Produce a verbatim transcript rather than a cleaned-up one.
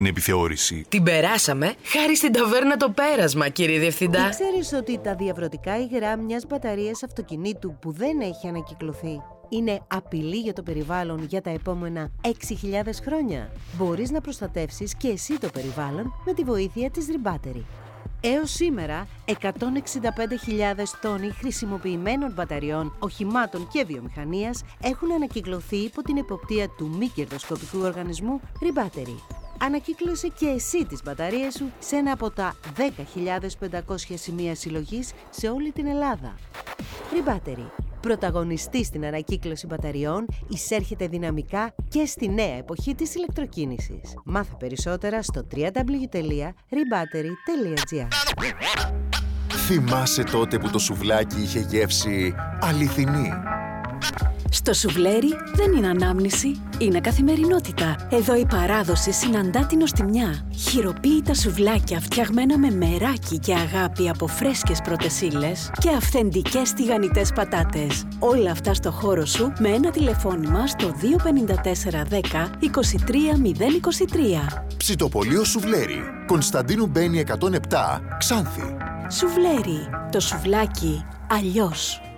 την επιθεώρηση? Την περάσαμε χάρη στην ταβέρνα Το Πέρασμα, κύριε Διευθυντά. Ξέρεις ότι τα διαβρωτικά υγρά μιας μπαταρίας αυτοκινήτου που δεν έχει ανακυκλωθεί είναι απειλή για το περιβάλλον για τα επόμενα έξι χιλιάδες χρόνια? Μπορείς να προστατεύσεις και εσύ το περιβάλλον με τη βοήθεια της Rebattery. Έως σήμερα, εκατόν εξήντα πέντε χιλιάδες τόνοι χρησιμοποιημένων μπαταριών, οχημάτων και βιομηχανίας έχουν ανακυκλωθεί υπό την εποπτεία του μη κερδοσκοπικού οργανισμού Rebattery. Ανακύκλωσε και εσύ τις μπαταρίες σου σε ένα από τα δέκα χιλιάδες πεντακόσια σημεία συλλογής σε όλη την Ελλάδα. Rebattery, πρωταγωνιστή στην ανακύκλωση μπαταριών, εισέρχεται δυναμικά και στη νέα εποχή της ηλεκτροκίνησης. Μάθε περισσότερα στο double-u double-u double-u τελεία rebattery τελεία τζι άρ. Θυμάσαι τότε που το σουβλάκι είχε γεύση αληθινή? Στο σουβλέρι δεν είναι ανάμνηση, είναι καθημερινότητα. Εδώ η παράδοση συναντά την νοστιμιά. Χειροποίητα σουβλάκια φτιαγμένα με μεράκι και αγάπη από φρέσκες πρώτες ύλες και αυθεντικές τηγανιτές πατάτες. Όλα αυτά στο χώρο σου με ένα τηλεφώνημα στο δύο πέντε τέσσερα δέκα είκοσι τρία μηδέν είκοσι τρία. Ψητοπολείο Σουβλέρι, Κωνσταντίνου Μπένη εκατόν επτά, Ξάνθη. Σουβλέρι, το σουβλάκι αλλιώς.